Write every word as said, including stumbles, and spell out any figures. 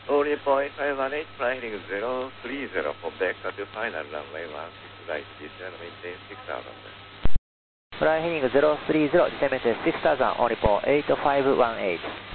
All report eight five one eight, flying zero three zero for vector to final runway one six right, descend maintain six thousand. Fly heading zero three zero, descend maintain six thousand, on report eight five one eight.